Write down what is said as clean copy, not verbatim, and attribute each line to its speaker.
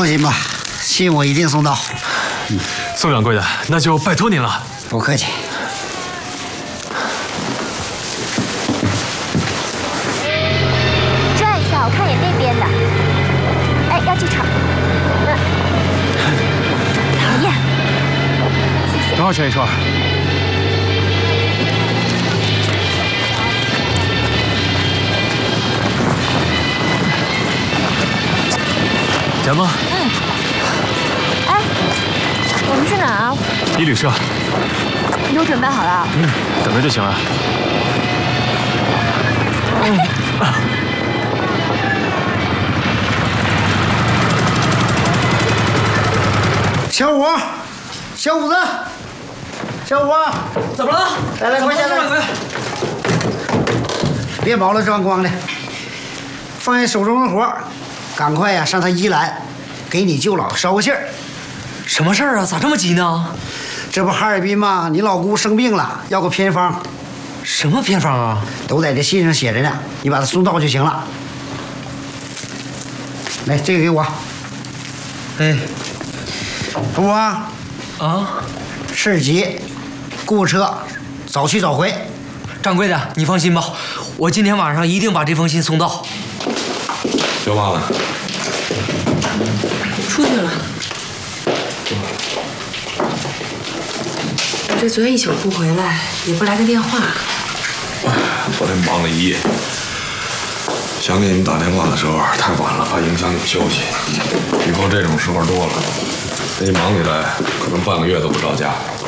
Speaker 1: 放心吧，信我一定送到。
Speaker 2: 宋掌柜的，那就拜托您了。
Speaker 1: 不客气。
Speaker 3: 转一下，我看眼那边的。哎，要记场。讨厌。谢谢。
Speaker 2: 多少钱一串？钱吗？
Speaker 3: 哎，我们去哪啊？
Speaker 2: 一旅社。
Speaker 3: 你都准备好了？
Speaker 2: 等着就行了。
Speaker 1: 小五，小五子，小五，
Speaker 4: 怎么了？
Speaker 1: 来，快下来！别毛了装光的，放下手中的活，赶快呀上他宜兰，给你舅姥捎个信儿。
Speaker 4: 什么事儿啊？咋这么急呢？
Speaker 1: 这不哈尔滨吗？你老姑生病了，要个偏方。
Speaker 4: 什么偏方啊？
Speaker 1: 都在这信上写着呢，你把它送到就行了。来，这个给我。哎，不啊，事儿急，雇车，早去早回。
Speaker 4: 掌柜的，你放心吧，我今天晚上一定把这封信送到。
Speaker 5: 刘妈呢？
Speaker 6: 出去了。我这昨天一宿不回来，也不来个电话。
Speaker 5: 昨天忙了一夜，想给你们打电话的时候太晚了，怕影响你们休息。以后这种时候多了，等你忙起来，可能半个月都不着家。